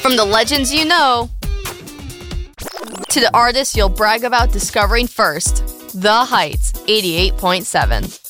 From the legends you know to the artists you'll brag about discovering first, The Heights 88.7.